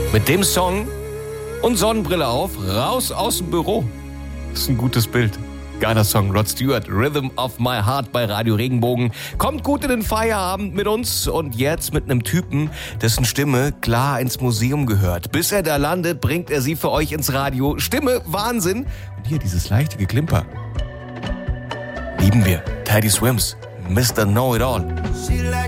Mit dem Song und Sonnenbrille auf, raus aus dem Büro. Das ist ein gutes Bild. Geiler Song, Rod Stewart, Rhythm of My Heart bei Radio Regenbogen. Kommt gut in den Feierabend mit uns und jetzt mit einem Typen, dessen Stimme klar ins Museum gehört. Bis er da landet, bringt er sie für euch ins Radio. Stimme, Wahnsinn. Und hier dieses leichte Geklimper. Lieben wir. Teddy Swims, Mr. Know-It-All.